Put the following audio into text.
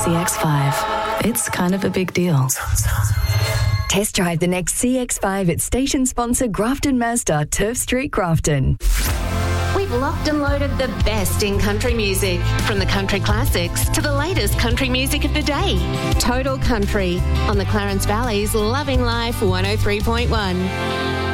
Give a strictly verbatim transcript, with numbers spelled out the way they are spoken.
C X five. It's kind of a big deal. Test drive the next C X five at station sponsor Grafton Mazda, Turf Street, Grafton. We've locked and loaded the best in country music, from the country classics to the latest country music of the day. Total Country on the Clarence Valley's Loving Life one oh three point one.